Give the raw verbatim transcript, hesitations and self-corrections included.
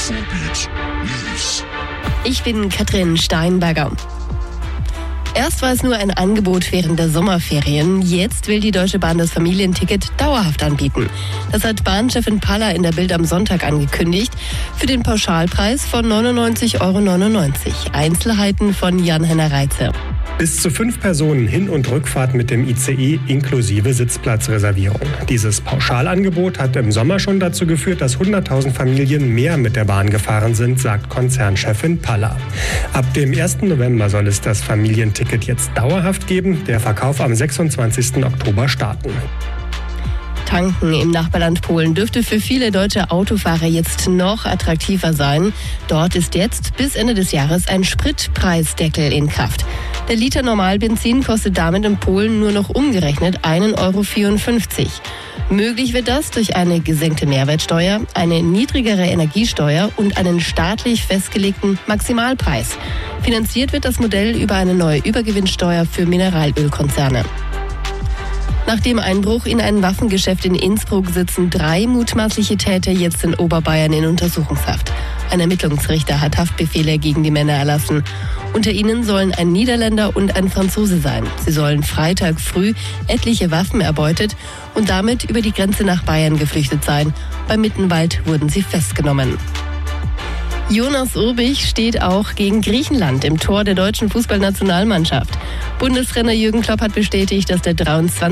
Ruhrgebiet News. Ich bin Katrin Steinberger. Erst war es nur ein Angebot während der Sommerferien. Jetzt will die Deutsche Bahn das Familienticket dauerhaft anbieten. Das hat Bahnchefin Palla in der Bild am Sonntag angekündigt. Für den Pauschalpreis von neunundneunzig Euro neunundneunzig. Einzelheiten von Jan-Henner Reitze. Bis zu fünf Personen Hin- und Rückfahrt mit dem I C E inklusive Sitzplatzreservierung. Dieses Pauschalangebot hat im Sommer schon dazu geführt, dass hunderttausend Familien mehr mit der Bahn gefahren sind, sagt Konzernchefin Palla. Ab dem ersten November soll es das Familienticket jetzt dauerhaft geben, der Verkauf am sechsundzwanzigsten Oktober starten. Tanken im Nachbarland Polen dürfte für viele deutsche Autofahrer jetzt noch attraktiver sein. Dort ist jetzt bis Ende des Jahres ein Spritpreisdeckel in Kraft. Der Liter Normalbenzin kostet damit in Polen nur noch umgerechnet einen Euro vierundfünfzig. Möglich wird das durch eine gesenkte Mehrwertsteuer, eine niedrigere Energiesteuer und einen staatlich festgelegten Maximalpreis. Finanziert wird das Modell über eine neue Übergewinnsteuer für Mineralölkonzerne. Nach dem Einbruch in ein Waffengeschäft in Innsbruck sitzen drei mutmaßliche Täter jetzt in Oberbayern in Untersuchungshaft. Ein Ermittlungsrichter hat Haftbefehle gegen die Männer erlassen. Unter ihnen sollen ein Niederländer und ein Franzose sein. Sie sollen Freitag früh etliche Waffen erbeutet und damit über die Grenze nach Bayern geflüchtet sein. Bei Mittenwald wurden sie festgenommen. Jonas Urbich steht auch gegen Griechenland im Tor der deutschen Fußballnationalmannschaft. Bundestrainer Jürgen Klopp hat bestätigt, dass der dreiundzwanzig